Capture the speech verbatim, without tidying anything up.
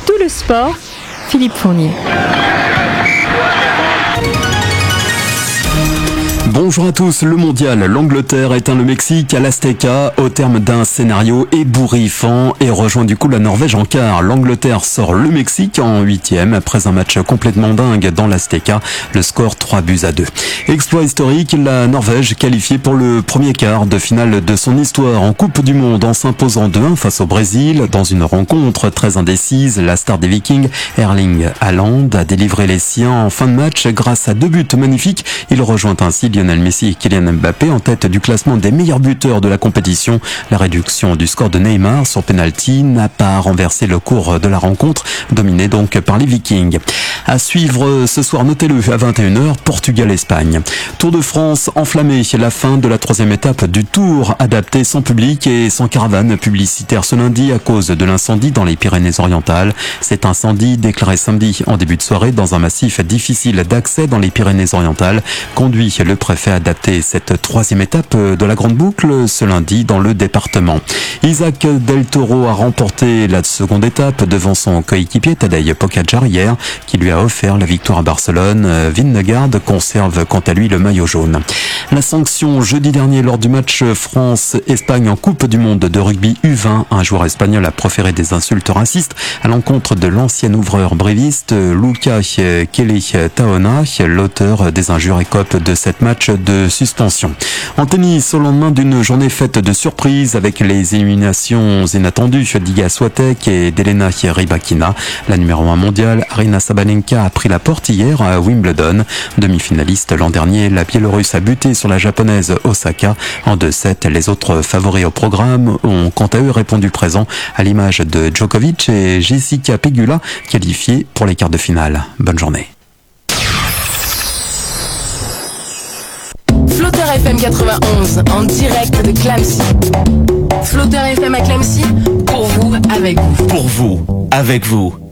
tout le sport, Philippe Fournier. Bonjour à tous, le mondial, l'Angleterre éteint le Mexique à l'Azteca au terme d'un scénario ébouriffant et rejoint du coup la Norvège en quart. L'Angleterre sort le Mexique en huitième après un match complètement dingue dans l'Azteca, le score trois buts à deux. Exploit historique, la Norvège qualifiée pour le premier quart de finale de son histoire en Coupe du Monde en s'imposant deux un face au Brésil dans une rencontre très indécise. La star des Vikings, Erling Haaland, a délivré les siens en fin de match grâce à deux buts magnifiques. Il rejoint ainsi Lionel Messi et Kylian Mbappé en tête du classement des meilleurs buteurs de la compétition. La réduction du score de Neymar sur penalty n'a pas renversé le cours de la rencontre, dominée donc par les Vikings. À suivre ce soir, notez-le, à vingt et une heures, Portugal-Espagne. Tour de France enflammé, la fin de la troisième étape du Tour, adapté sans public et sans caravane publicitaire ce lundi à cause de l'incendie dans les Pyrénées-Orientales. Cet incendie, déclaré samedi en début de soirée dans un massif difficile d'accès dans les Pyrénées-Orientales, conduit le préfet à adapter cette troisième étape de la Grande Boucle ce lundi dans le département. Isaac Del Toro a remporté la seconde étape devant son coéquipier Tadej Pogačar hier, qui lui a offert la victoire à Barcelone. Vingegaard conserve quant à lui le maillot jaune. La sanction jeudi dernier lors du match France-Espagne en Coupe du Monde de rugby U vingt, un joueur espagnol a proféré des insultes racistes à l'encontre de l'ancien ouvreur bréviste Luca Kelly-Taona. L'auteur des injures écope de cette match de suspension. En tennis, au lendemain d'une journée faite de surprises avec les éliminations inattendues d'Iga Swiatek et d'Elena Rybakina, la numéro un mondiale Aryna Sabalenka a pris la porte hier à Wimbledon. Demi-finaliste l'an dernier, la Biélorusse a buté sur la japonaise Osaka en deux sept. Les autres favoris au programme ont quant à eux répondu présent, à l'image de Djokovic et Jessica Pegula, qualifiées pour les quarts de finale. Bonne journée. Flotter F M quatre-vingt-onze, en direct de Clamecy. Flotter F M à Clamecy, pour vous, avec vous. Pour vous, avec vous.